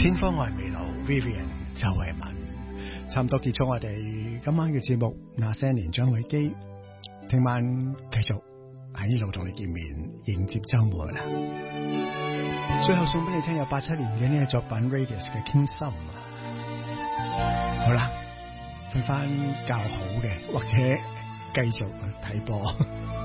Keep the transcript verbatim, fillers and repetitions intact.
天荒愛未老 Vivian 周慧敏，差唔多結束我哋今晚嘅節目。那些年張偉基，聽晚繼續喺呢度同你見面，迎接周末啦。最後送俾你聽有八七年嘅呢個作品 Radius 嘅傾心。好啦，瞓翻覺好嘅，或者繼續睇波。